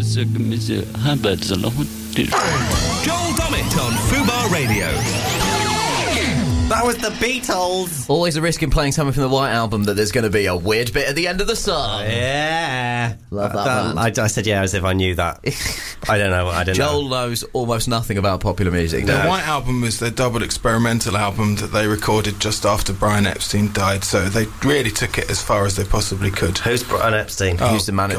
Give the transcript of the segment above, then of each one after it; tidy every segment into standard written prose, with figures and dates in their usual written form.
Monsieur Hubbard. Joel Dommett on Fubar Radio. That was the Beatles. Always a risk in playing something from the White Album that there's going to be a weird bit at the end of the song. Yeah. Love that band. I said yeah as if I knew that. I don't know. Joel knows almost nothing about popular music. The White Album was their double experimental album that they recorded just after Brian Epstein died, so they really took it as far as they possibly could. Who's Brian Epstein? Who's the manager?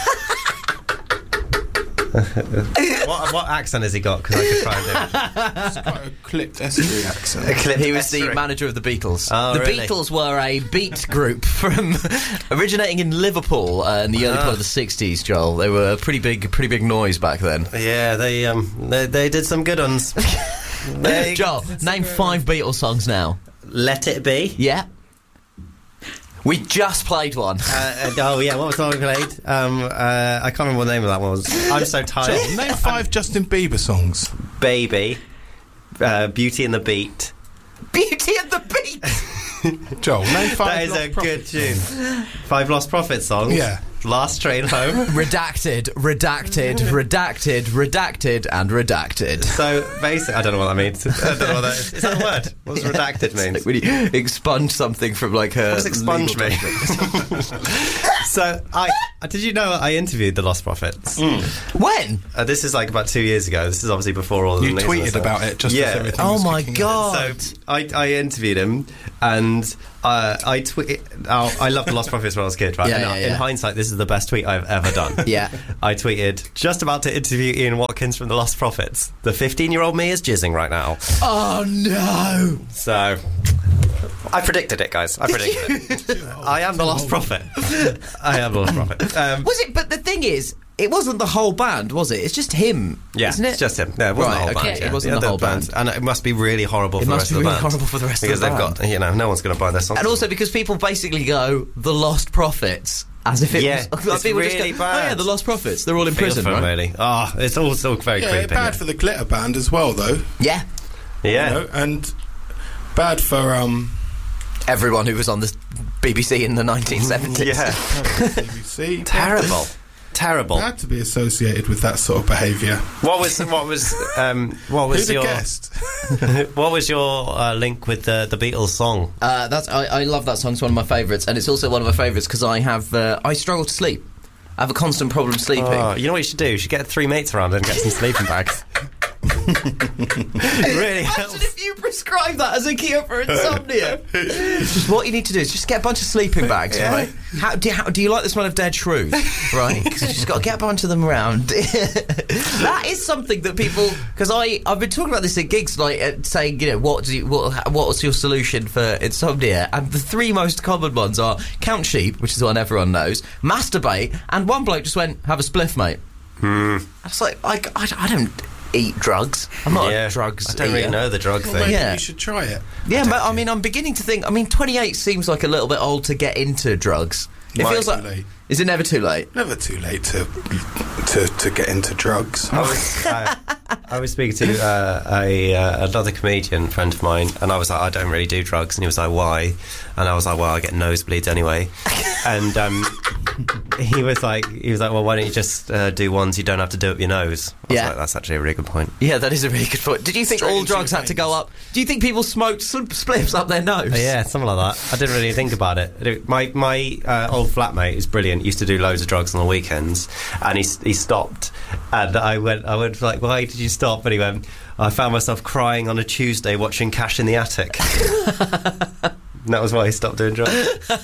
What accent has he got? Because I could try and do it. It's quite a clipped Estuary accent. He was the manager of the Beatles. Oh, the really? Beatles were a beat group from originating in Liverpool in the early part of the 60s, Joel. They were a pretty big noise back then. Yeah, they did some good ones. Joel, name 5 Beatles songs now. Let It Be. Yeah. We just played one. Oh yeah, what was the one we played? I can't remember what the name of that was. I'm so tired. Joel, name 5 Justin Bieber songs. Baby, Beauty and the Beat. Beauty and the Beat. Joel, name 5 That is Lost a good Prophets tune. songs. 5 Lost Prophets songs. Yeah. Last Train Home. Redacted, and redacted. So basically, I don't know what that means. I don't know what that is. Is that a word? What does redacted mean? Like when you expunge something from like a... What does expunge legal mean? So, did you know I interviewed the Lost Prophets? When? This is like about 2 years ago. This is obviously before all the You news tweeted and stuff. about it just as everything Oh was my kicking God. So I interviewed him, and I tweeted. I loved the Lost Prophets when I was a kid, right? Yeah, And yeah. in hindsight, this is the best tweet I've ever done. Yeah. I tweeted, just about to interview Ian Watkins from the Lost Prophets. The 15-year-old me is jizzing right now. Oh no! So I predicted it, guys. I predicted it. I am the Lost Prophet. I am the Lost Prophet. Was it? But the thing is, it wasn't the whole band, was it? It's just him, Yeah, isn't it? it's just him. No, it wasn't Right, the whole okay, band. it Yeah. wasn't the whole band. And it must be really horrible for the must rest be of the really band. horrible for the rest of because the they've band. got, no one's going to buy their songs. And also because people basically go the Lost Prophets as if it Yeah, was. it's People really just go, bad. Oh yeah, the Lost Prophets. They're all in Feel prison, for them, right? really. It's all still very Yeah, creepy. bad for the Glitter Band as well, though. Yeah. Yeah. You know, and bad for Everyone who was on the BBC in the 1970s. Yeah. BBC. Terrible. Bad to be associated with that sort of behaviour. What was Who'd your have guessed? what was your link with the Beatles song? I love that song. It's one of my favourites, and it's also one of my favourites because I struggle to sleep. I have a constant problem sleeping. Oh, you know what you should do? You should get 3 mates around and get some sleeping bags. It really helps. Imagine if you prescribe that as a cure for insomnia. Just what you need to do is just get a bunch of sleeping bags, right? How do you like the smell of dead shrews? Right? Because you just got to get a bunch of them around. That is something that people, because I've been talking about this at gigs, like saying, what's your solution for insomnia? And the 3 most common ones are count sheep, which is one everyone knows, masturbate, and one bloke just went, have a spliff, mate. I was like, I don't eat drugs. I'm not a drugs I don't eater. really know the drug thing. Maybe Yeah. you should try it. Yeah, but I mean, I'm beginning to think. 28 seems like a little bit old to get into drugs. It Might feels be like. late. Is it never too late? Never too late to get into drugs. I was speaking to another comedian friend of mine, and I was like, I don't really do drugs, and he was like, why? And I was like, well, I get nosebleeds anyway. And he was like, well, why don't you just do ones you don't have to do up your nose? I was like, that's actually a really good point. Yeah, that is a really good point. Did you think Straight all into drugs your had to veins. go up? Do you think people smoked spliffs up their nose? Yeah, something like that. I didn't really think about it. My old flatmate is brilliant. Used to do loads of drugs on the weekends, and he stopped. And I went like, why did you stop? And he went, I found myself crying on a Tuesday watching Cash in the Attic. And that was why he stopped doing drugs.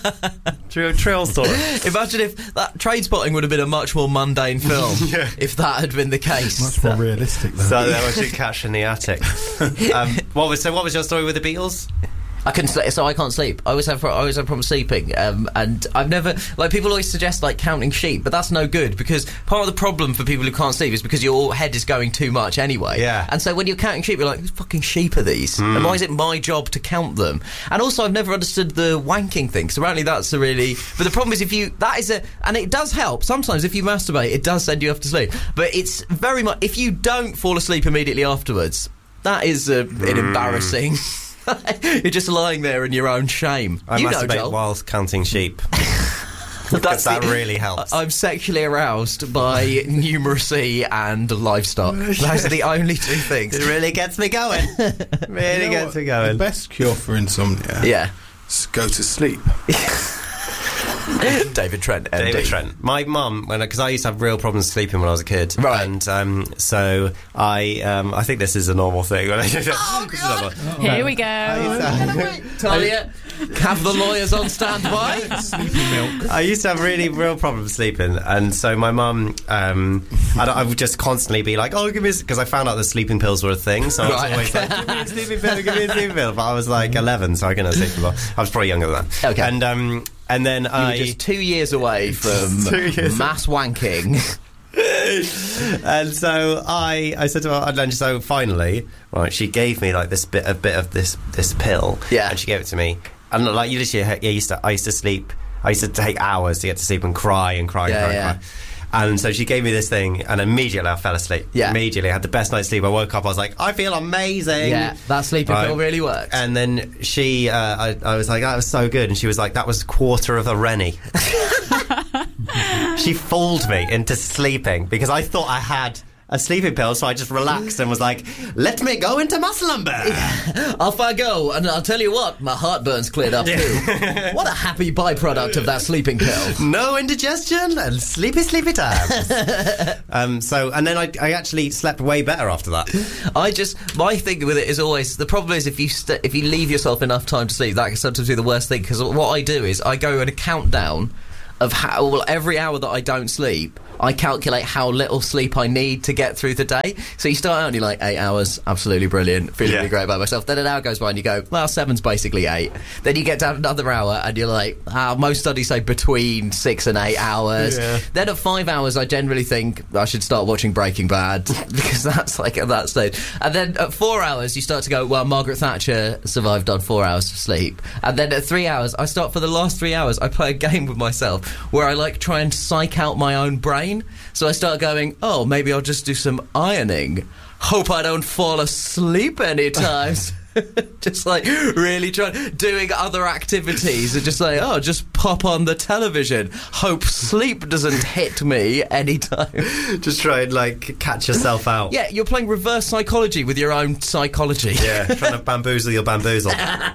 True story. Imagine if that Trainspotting would have been a much more mundane film if that had been the case. Much more realistic, though. So there was Cash in the Attic. What was your story with the Beatles? I couldn't sleep, so I can't sleep. I always have problems sleeping, and I've never, like, people always suggest like counting sheep, but that's no good because part of the problem for people who can't sleep is because your head is going too much anyway. Yeah. And so when you're counting sheep, you're like, whose fucking sheep are these? And why is it my job to count them? And also, I've never understood the wanking thing. So apparently, that's a really. But the problem is, and it does help sometimes. If you masturbate, it does send you off to sleep. But it's very much if you don't fall asleep immediately afterwards, that is an embarrassing. You're just lying there in your own shame. I you know, masturbate Joel. whilst counting sheep. That really helps. I'm sexually aroused by numeracy and livestock. Those are the only two things. It really gets me going. Really gets me The going. best cure for insomnia Yeah. is go to sleep. David Trent, MD. David Trent. My mum, because I used to have real problems sleeping when I was a kid, Right. And so I think this is a normal thing. Oh God! Here we go. Talia, have the lawyers on standby. Sleepy milk. I used to have really real problems sleeping, and so my mum, I would just constantly be like, "Oh, give me," because I found out that sleeping pills were a thing. So I was Right, always like, "Give me a sleeping pill, give me a sleeping pill." But I was like 11, so I couldn't sleep a lot. I was probably younger than that. Okay. And then You were I just 2 years away from 2 years mass wanking. and so I said to her, and then so finally, right, she gave me like this bit of this pill, Yeah. and she gave it to me, and like you literally, I used to sleep. I used to take hours to get to sleep and cry and cry and Yeah, cry yeah. and cry. And so she gave me this thing, and immediately I fell asleep. Yeah. Immediately, I had the best night's sleep. I woke up, I was like, I feel amazing. Yeah, that sleeping Right. pill really works. And then she, I was like, that was so good. And she was like, that was a quarter of a Rennie. She fooled me into sleeping because I thought I had a sleeping pill, so I just relaxed and was like, let me go into Musselumber. Off I go, and I'll tell you what, my heartburn's cleared up too. What a happy byproduct of that sleeping pill. No indigestion and sleepy times. And then I actually slept way better after that. My thing with it is always, the problem is if you leave yourself enough time to sleep, that can sometimes be the worst thing, because what I do is I go in a countdown of how, well, every hour that I don't sleep, I calculate how little sleep I need to get through the day. So you start out and you're like, 8 hours, absolutely brilliant, feeling really great about myself. Then an hour goes by and you go, well, 7's basically 8. Then you get down another hour and you're like, most studies say between 6 and 8 hours. Yeah. Then at 5 hours, I generally think I should start watching Breaking Bad because that's like at that stage. And then at 4 hours, you start to go, well, Margaret Thatcher survived on 4 hours of sleep. And then at 3 hours, I start for the last 3 hours, I play a game with myself where I like try and psych out my own brain. So I start going, oh, maybe I'll just do some ironing. Hope I don't fall asleep anytime. Just like really doing other activities and just like, oh, just pop on the television. Hope sleep doesn't hit me anytime. Just try and like catch yourself out. Yeah, you're playing reverse psychology with your own psychology. Yeah, trying to bamboozle your bamboozle.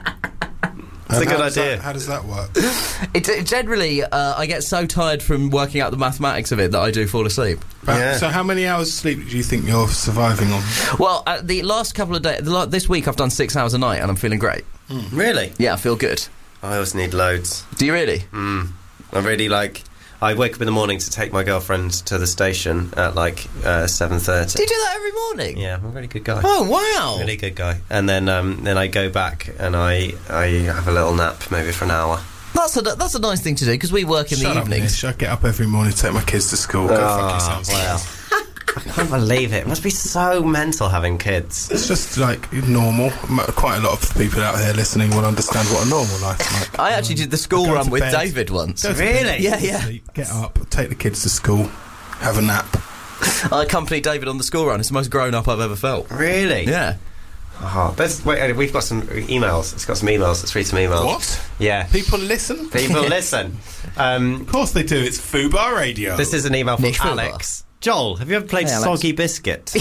It's a good idea. How does that work? It generally, I get so tired from working out the mathematics of it that I do fall asleep. Yeah. So how many hours sleep do you think you're surviving on? Well, the last couple of days, this week I've done 6 hours a night and I'm feeling great. Really? Yeah, I feel good. I always need loads. Do you really? I really I wake up in the morning to take my girlfriend to the station at 7:30. Do you do that every morning? Yeah, I'm a really good guy. Oh, wow. Really good guy. And then I go back and I have a little nap, maybe for an hour. That's a nice thing to do, because we work in Shut the up, evenings. Nish. I get up every morning to take my kids to school. Go fuck yourself. Wow. I can't believe it. It must be so mental having kids. It's just like normal. Quite a lot of people out there listening will understand what a normal life's like. I actually did the school Go run to with bed. David once. Go to Really? bed, Yeah. sleep, get up, take the kids to school, have a nap. I accompanied David on the school run. It's the most grown up I've ever felt. Really? Yeah. Oh, wait, we've got some emails. It's got some emails. Let's read some emails. What? Yeah. People listen? People listen. Of course they do. It's Fubar Radio. This is an email from Nish Fubar. Alex. Joel, have you ever played Hey, Alex. Soggy Biscuit?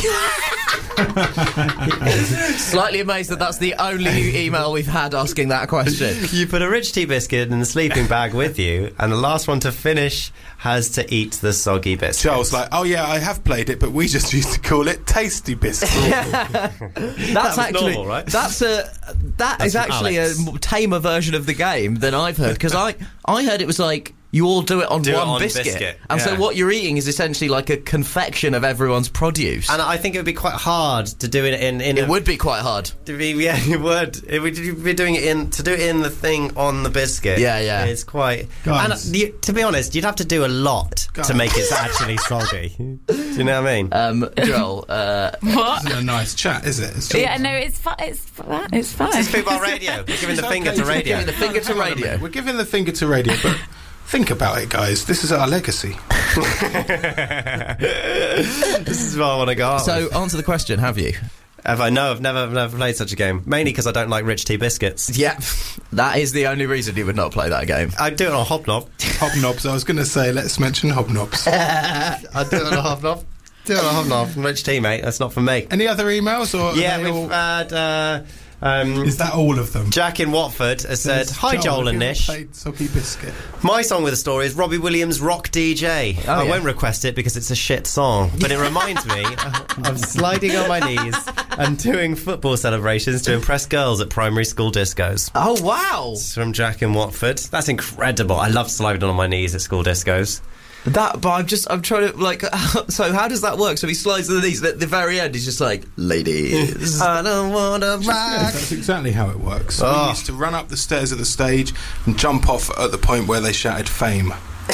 Slightly amazed that that's the only email we've had asking that question. You put a rich tea biscuit in the sleeping bag with you, and the last one to finish has to eat the soggy biscuit. Joel's like, oh yeah, I have played it, but we just used to call it Tasty Biscuit. That's was actually normal, right? That is from actually Alex. a tamer version of the game than I've heard, because I heard it was like you all do it on Do it one on biscuit. biscuit, And so yeah. what you're eating is essentially like a confection of everyone's produce. And I think it would be quite hard to do it in it would be quite hard. Yeah, it would. It would be doing it to do it in the thing on the biscuit. Yeah, yeah. It's quite. Guys. And to be honest, you'd have to do a lot to make it actually soggy. Do you know what I mean? Joel, What? Isn't a nice chat, is it? It's Yeah, no, it's fine. It's fine. This is Football Radio. We're giving the finger to radio. giving the finger to Hang on a radio. minute. We're giving the finger to radio, but think about it, guys. This is our legacy. This is what I want to go on. So answer the question, have you? Have I? No, I've never played such a game. Mainly because I don't like Rich Tea biscuits. Yeah, that is the only reason you would not play that game. I'd do it on a hobnob. Hobnobs. I was going to say, let's mention hobnobs. I'd do it on a hobnob. Do it on a hobnob. Rich Tea, mate. That's not for me. Any other emails? Or Yeah, are they we've all- had... Is that all of them? Jack in Watford has said, "Hi Joel have and you ever Nish. played Soggy Biscuit? My song with a story is Robbie Williams' Rock DJ. I yeah. won't request it because it's a shit song, but it reminds me of sliding on my knees and doing football celebrations to impress girls at primary school discos." Oh, wow. It's from Jack in Watford. That's incredible. I love sliding on my knees at school discos. But I'm trying to, like, so how does that work? So he slides to the knees, and at the very end, he's just like, ladies. I don't want to rock. That's exactly how it works. Oh. We used to run up the stairs of the stage and jump off at the point where they shouted fame.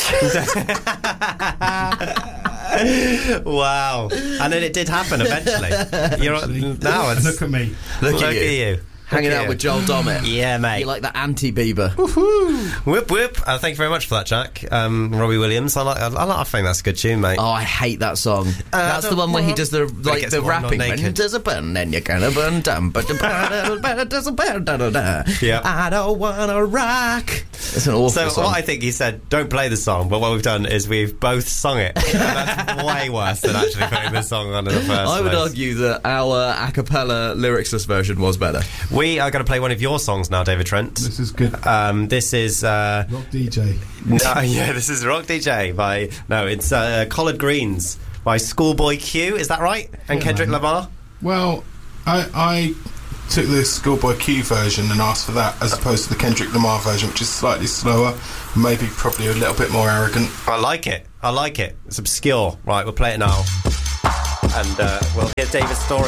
Wow. And then it did happen eventually. Now it's... Look at me. Look at you. Hanging Look out at with you. Joel Dommett. Yeah, mate. You like that anti-Bieber. Whoop whoop. Thank you very much for that, Jack. Robbie Williams. I think that's a good tune, mate. Oh, I hate that song. That's the one where he does the gets the more not rapping. naked. When does a burn, then you're gonna burn down. But does a burn, da da da. Yeah. I don't wanna rock. It's an awful So song. what I think he said, don't play the song, but what we've done is we've both sung it. And that's way worse than actually putting the song on in the first I would place. argue that our a cappella lyricsless version was better. We are going to play one of your songs now, David Trent. This is good. This is... Rock DJ. this is Rock DJ by... No, it's Collard Greens by Schoolboy Q, is that right? And Yeah, Kendrick man. Lamar? Well, I took the Schoolboy Q version and asked for that as opposed to the Kendrick Lamar version, which is slightly slower, maybe probably a little bit more arrogant. I like it. It's obscure. Right, we'll play it now. And we'll hear David's story.